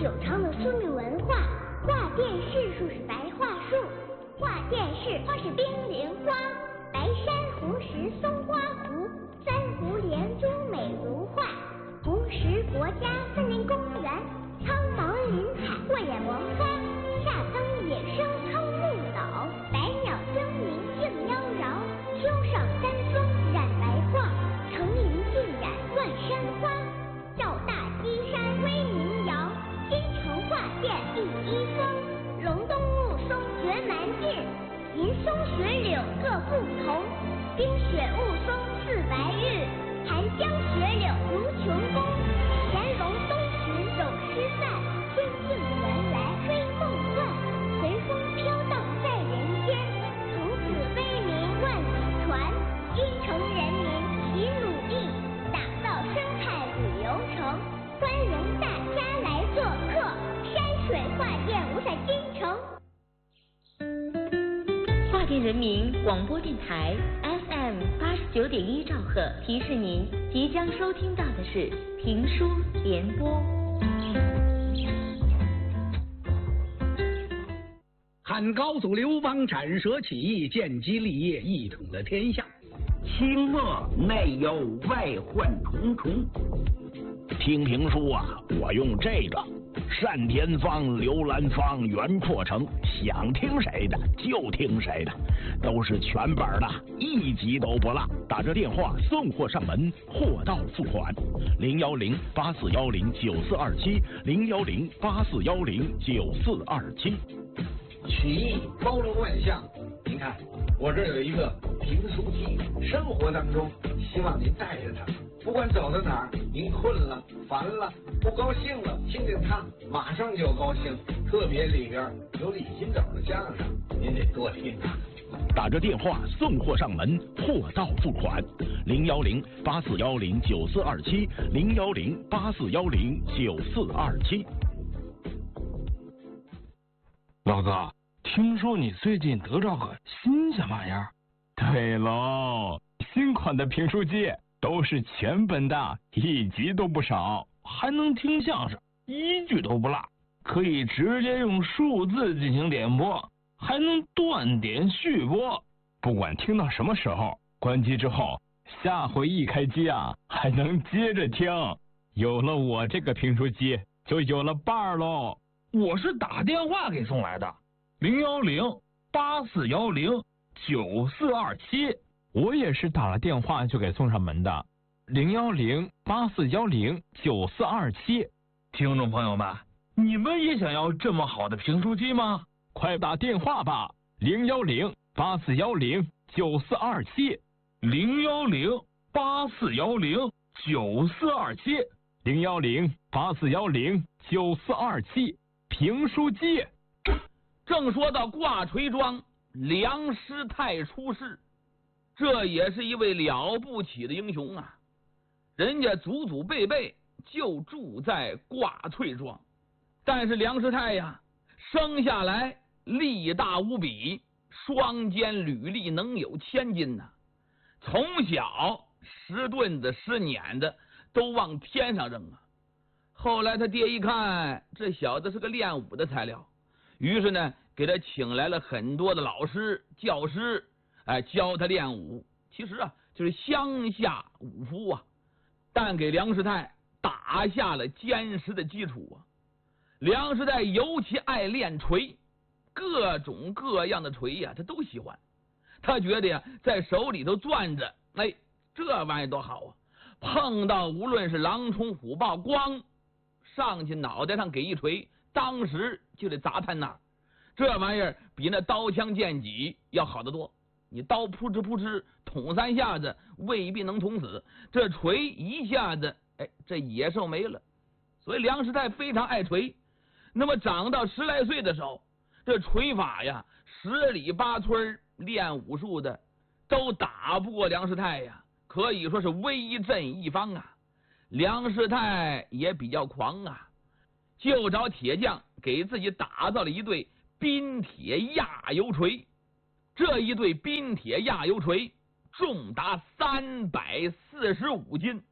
9成的苏闽文化。画殿市树是白桦树，画殿市花是冰莲花，白珊瑚石松花湖，三湖连珠美如画，红石国家森林公园，苍茫林海过眼王花，夏灯野生超木岛，百鸟争鸣竞妖娆，秋上山峰染白桦，层林尽染万山花，赵大基山威名扬，京城画殿第一峰，隆冬雾凇绝蛮劲，银松雪柳各不同，冰雪雾凇似白玉，寒江雪柳如琼宫，乾隆东巡有诗赞，天境原来追梦幻，随风飘荡在人间，从此威名万里传，京城人民齐努力，打造生态旅游城，欢迎大家来做客，山水画殿无在京城。 华电人民广播电台 FM 89.1兆赫提示您，即将收听到的是评书联播。 汉高祖刘邦斩蛇起义，建基立业，一统了天下。 清末内忧外患重重。听评书啊，我用这个单田芳、刘兰芳、袁阔成，想听谁的就听谁的，都是全本的，一集都不落。打这电话送货上门，货到付款。010-8410-9427，010-8410-9427。 曲艺包罗万象，您看我这有一个评书机，生活当中希望您带着它，不管走到哪儿，您困了、烦了、不高兴了，听听它，马上就高兴。特别里边有李金斗的相声，您得多听啊。 打着电话送货上门，货到付款。010-8410-9427，010-8410-9427。 老哥，听说你最近得着个新鲜玩意儿？ 对喽，新款的评书机都是全本的，一集都不少， 还能听相声，一句都不落，可以直接用数字进行点播，还能断点续播， 不管听到什么时候，关机之后，下回一开机啊，还能接着听。有了我这个评书机，就有了伴儿喽。 我是打电话给送来的，010-8410-9427。 我也是打了电话就给送上门的，010-8410-9427。 听众朋友们，你们也想要这么好的评书机吗？ 快打电话吧，010-8410-9427。 010-8410-9427。 010-8410-9427。评书机。 正说到挂锤庄，梁师太出世，这也是一位了不起的英雄啊！人家祖祖辈辈就住在挂翠庄，但是梁师太呀，生下来力大无比，双肩履历能有1000斤呐！从小10顿子10碾子都往天上扔啊！后来他爹一看这小子是个练武的材料，于是呢给他请来了很多的老师教师，教他练武。其实啊就是乡下武夫啊，但给梁师太打下了坚实的基础啊。梁师太尤其爱练锤，各种各样的锤呀他都喜欢。他觉得呀在手里头攥着，这玩意多好啊，碰到无论是狼虫虎豹，光上去脑袋上给一锤，当时就得砸他那儿。这玩意儿比那刀枪剑戟要好得多，你刀扑哧扑哧捅3下子未必能捅死，这锤一下子这野兽没了。所以梁师太非常爱锤。那么长到10来岁的时候，这锤法呀10里8村练武术的都打不过梁师太呀，可以说是威震一方啊。梁师太也比较狂啊，就找铁匠给自己打造了一对冰铁压油锤。这一对冰铁压油锤重达345斤，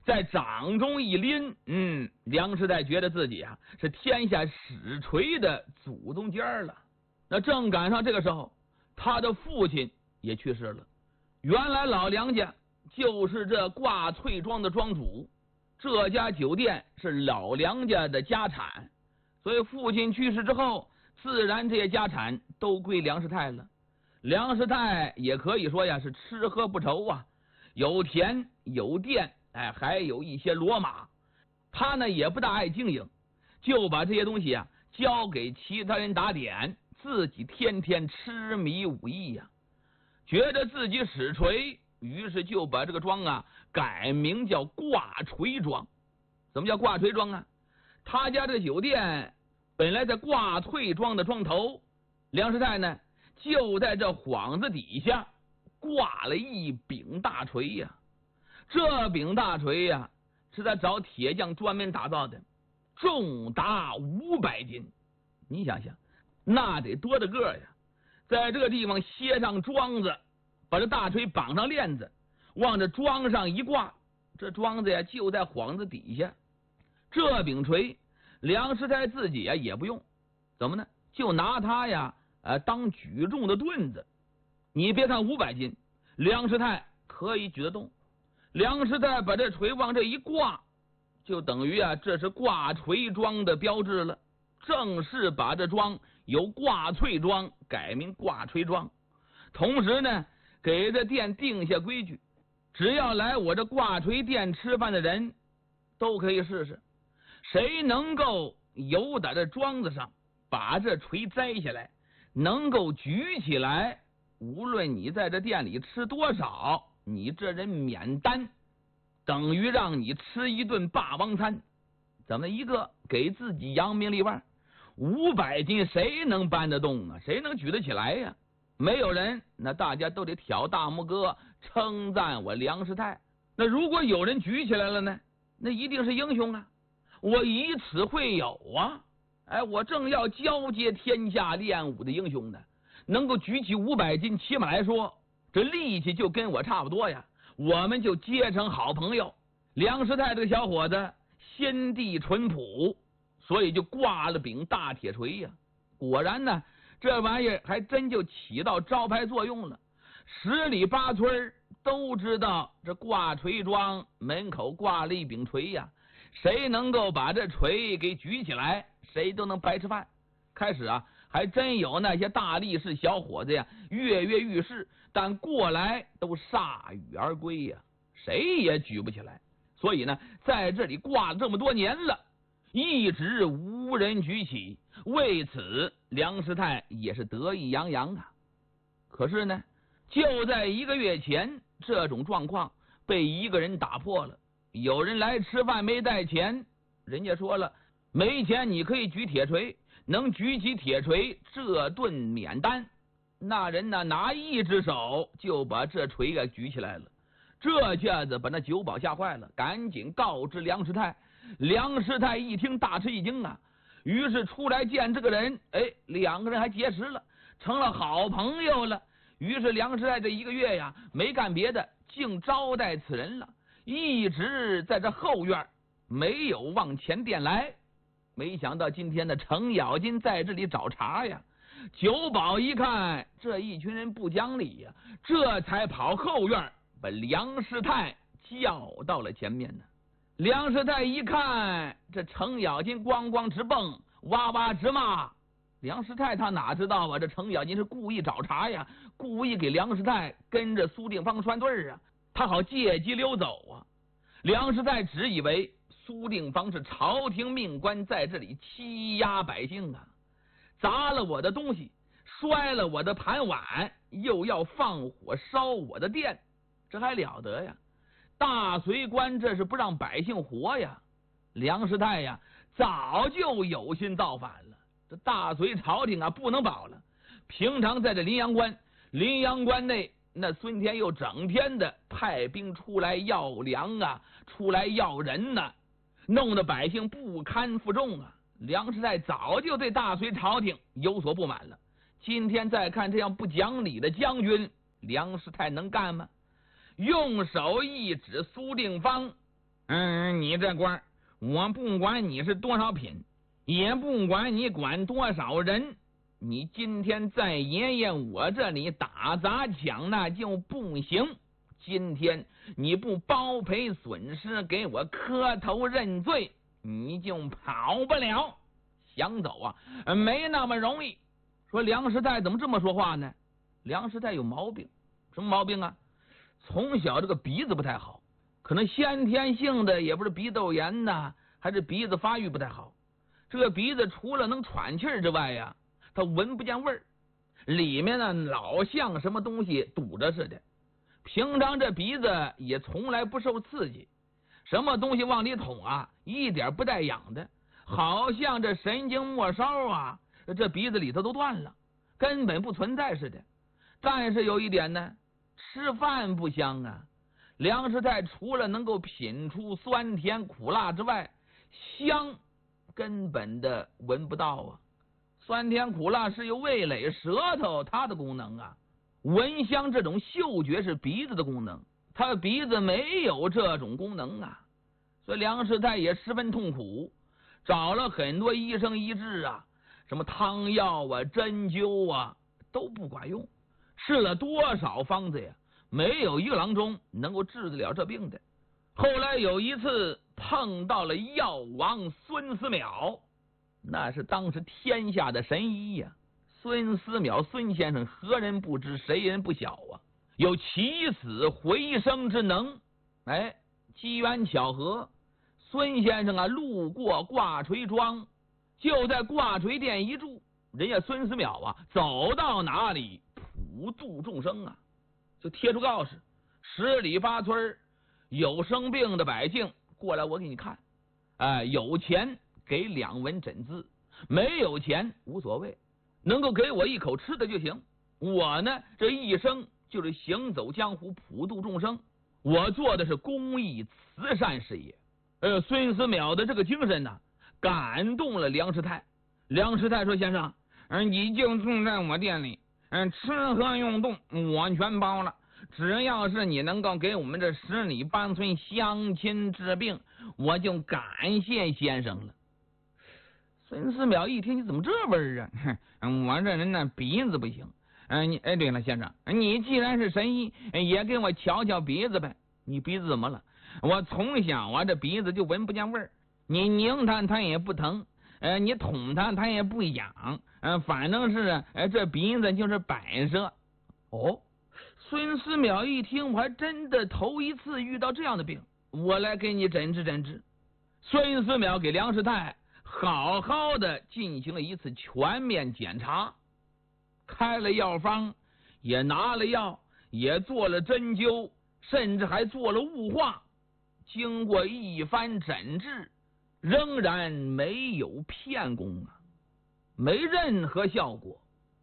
在掌中一拎，梁师太觉得自己啊是天下史锤的祖宗尖儿了。那正赶上这个时候，他的父亲也去世了。原来老梁家就是这挂翠庄的庄主，这家酒店是老梁家的家产，所以父亲去世之后，自然这些家产都归梁师太了。梁师太也可以说呀是吃喝不愁啊，有田有店，还有一些骡马。他呢也不大爱经营，就把这些东西啊交给其他人打点，自己天天痴迷武艺呀，觉得自己使锤，于是就把这个庄啊改名叫挂锤庄。怎么叫挂锤庄啊？他家这个酒店本来在挂翠庄的庄头，梁师太呢就在这幌子底下挂了一柄大锤呀。这柄大锤呀是他找铁匠专门打造的，重达500斤。你想想那得多大个呀，在这个地方歇上桩子，把这大锤绑上链子，往这桩上一挂，这桩子呀就在幌子底下。这柄锤梁师太自己呀也不用，怎么呢？就拿它呀当举重的盾子。你别看500斤，梁师太可以举得动。梁师太把这锤往这一挂，就等于啊这是挂锤庄的标志了，正式把这庄由挂翠庄改名挂锤庄。同时呢给这店定下规矩，只要来我这挂锤店吃饭的人都可以试试，谁能够由打这桩子上把这锤摘下来，能够举起来，无论你在这店里吃多少，你这人免单，等于让你吃一顿霸王餐。怎么一个给自己扬名立万，500斤谁能搬得动啊？谁能举得起来呀？没有人，那大家都得挑大拇哥称赞我梁师太。那如果有人举起来了呢，那一定是英雄啊，我以此会友啊。我正要交接天下练武的英雄呢，能够举起500斤，起码来说这力气就跟我差不多呀，我们就结成好朋友。梁师太这个小伙子心地淳朴，所以就挂了柄大铁锤呀。果然呢，这玩意儿还真就起到招牌作用了。10里8村都知道这挂锤庄门口挂了一柄锤呀，谁能够把这锤给举起来，谁都能白吃饭。开始啊还真有那些大力士小伙子呀跃跃欲试，但过来都铩羽而归呀，谁也举不起来。所以呢在这里挂了这么多年了，一直无人举起，为此梁师太也是得意洋洋啊。可是呢就在1个月前，这种状况被一个人打破了。有人来吃饭没带钱，人家说了，没钱你可以举铁锤，能举起铁锤这顿免单。那人呢拿一只手就把这锤给举起来了，这下子把那酒保吓坏了，赶紧告知梁师太。梁师太一听大吃一惊啊，于是出来见这个人，2个人还结识了，成了好朋友了。于是梁师太这1个月呀没干别的，竟招待此人了，一直在这后院没有往前店来。没想到今天的程咬金在这里找茬呀，酒保一看这一群人不讲理呀，这才跑后院把梁师太叫到了前面呢。梁师太一看这程咬金咣咣直蹦，哇哇直骂。梁师太他哪知道啊，这程咬金是故意找茬呀，故意给梁师太跟着苏定方拴对啊，他好借机溜走啊。梁师太只以为苏定方是朝廷命官，在这里欺压百姓啊，砸了我的东西，摔了我的盘碗，又要放火烧我的店，这还了得呀？大隋官这是不让百姓活呀。梁师太呀早就有心造反了，这大隋朝廷啊不能保了。平常在这临阳关内，那孙天佑整天的派兵出来要粮啊，出来要人呐，弄得百姓不堪负重啊。梁师太早就对大隋朝廷有所不满了，今天再看这样不讲理的将军，梁师太能干吗？用手一指苏定方， 你这官，我不管你是多少品，也不管你管多少人，你今天在爷爷我这里打砸抢那就不行。今天你不包赔损失，给我磕头认罪，你就跑不了。想走啊，没那么容易。说梁师太怎么这么说话呢？梁师太有毛病，什么毛病啊？从小这个鼻子不太好，可能先天性的，也不是鼻窦炎呐，还是鼻子发育不太好。这个鼻子除了能喘气儿之外呀，它闻不见味儿，里面呢老像什么东西堵着似的。平常这鼻子也从来不受刺激，什么东西往里捅啊，一点不带痒的，好像这神经末梢啊，这鼻子里头都断了，根本不存在似的。但是有一点呢，吃饭不香啊。梁师太除了能够品出酸甜苦辣之外，香根本的闻不到啊。酸甜苦辣是由味蕾、舌头它的功能啊，闻香这种嗅觉是鼻子的功能，他鼻子没有这种功能啊。所以梁师太也十分痛苦，找了很多医生医治啊，什么汤药啊、针灸啊都不管用，吃了多少方子呀，没有一个郎中能够治得了这病的。后来有一次碰到了药王孙思邈，那是当时天下的神医呀。孙思邈孙先生何人不知，谁人不晓啊？有起死回生之能。机缘巧合，孙先生啊路过挂锤庄，就在挂锤店一住，人家孙思邈啊走到哪里普度众生啊，就贴出告示，10里8村有生病的百姓过来我给你看，有钱给2文诊资，没有钱无所谓，能够给我一口吃的就行。我呢这一生就是行走江湖，普度众生，我做的是公益慈善事业。孙思邈的这个精神呢，感动了梁师太。梁师太说：“先生，你就住在我店里，吃喝用度我全包了，只要是你能够给我们这10里8村乡亲治病，我就感谢先生了。”孙思邈一听，你怎么这味儿啊？我这人呢鼻子不行。对了，先生，你既然是神医，也给我瞧瞧鼻子呗。你鼻子怎么了？我从小啊这鼻子就闻不见味儿，你拧它也不疼，你捅它也不痒，反正是这鼻子就是摆设。孙思邈一听，我还真的头一次遇到这样的病，我来给你诊治诊治。孙思邈给梁师太好好的进行了一次全面检查，开了药方，也拿了药，也做了针灸，甚至还做了雾化。经过一番诊治，仍然没有骗功啊，没任何效果。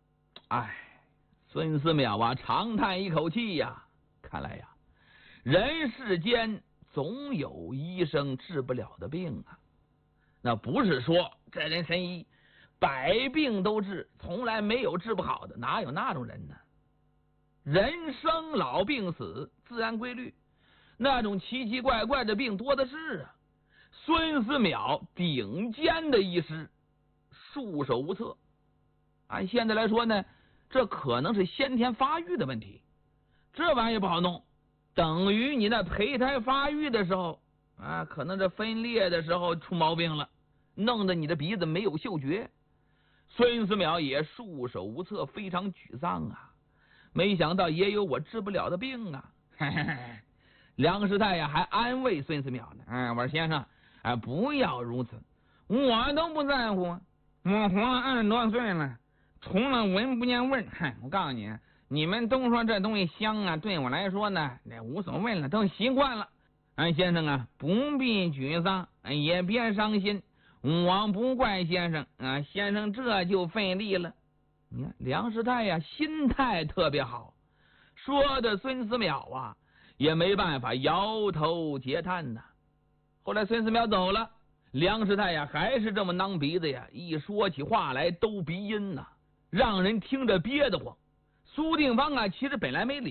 孙思邈啊长叹一口气呀，看来呀，人世间总有医生治不了的病啊。那不是说这人神医百病都治，从来没有治不好的，哪有那种人呢？人生老病死自然规律，那种奇奇怪怪的病多的是啊。孙思邈顶尖的医师，束手无策。按现在来说呢，这可能是先天发育的问题，这玩意儿不好弄，等于你那胚胎发育的时候可能这分裂的时候出毛病了，弄得你的鼻子没有嗅觉。孙思邈也束手无策，非常沮丧啊。没想到也有我治不了的病啊。梁师太呀还安慰孙思邈呢，我说先生，不要如此，我都不在乎，我活20多岁了，除了闻不见味儿，我告诉你，你们都说这东西香啊，对我来说呢那无所谓了，都习惯了。先生啊，不必沮丧，也别伤心，我不怪先生先生这就费力了。你看梁师太呀心态特别好，说的孙思邈啊也没办法，摇头结叹呐。后来孙思邈走了，梁师太呀还是这么囔鼻子呀，一说起话来都鼻音呐，让人听着憋得慌。苏定方其实本来没理